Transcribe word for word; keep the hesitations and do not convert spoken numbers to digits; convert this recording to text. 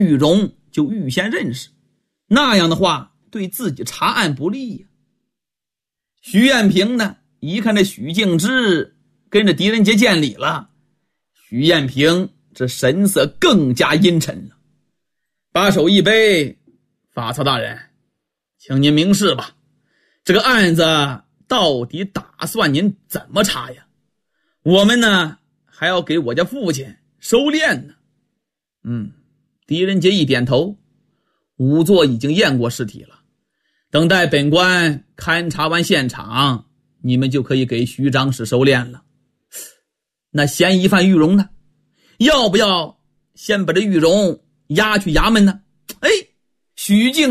玉荣就预先认识，那样的话对自己查案不利呀。徐彦平呢，一看这许敬之跟着狄仁杰见礼了，徐彦平这神色更加阴沉了，把手一背，法曹大人，请您明示吧，这个案子到底打算您怎么查呀？我们呢还要给我家父亲收殓呢。嗯，狄仁杰一点头，仵作已经验过尸体了，等待本官勘察完现场，你们就可以给徐长史收殓了。那嫌疑犯玉荣呢？要不要先把这玉荣押去衙门呢？哎，许敬